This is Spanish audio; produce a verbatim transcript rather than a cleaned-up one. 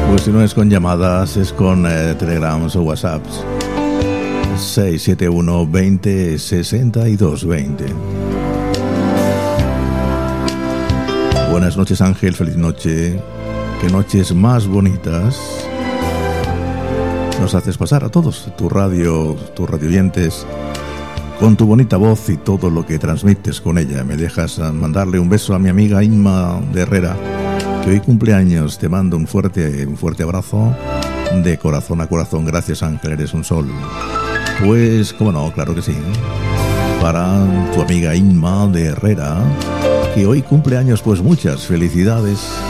Pues si no es con llamadas, es con eh, telegrams o whatsapps. seis siete uno veinte sesenta y dos veinte. Buenas noches, Ángel, feliz noche. Qué noches más bonitas nos haces pasar a todos, tu radio, tus radioyentes, con tu bonita voz y todo lo que transmites con ella. Me dejas mandarle un beso a mi amiga Inma de Herrera, que hoy cumpleaños. Te mando un fuerte, un fuerte abrazo de corazón a corazón. Gracias, Ángel, eres un sol. Pues, cómo no, claro que sí. Para tu amiga Inma de Herrera, que hoy cumpleaños, pues muchas felicidades.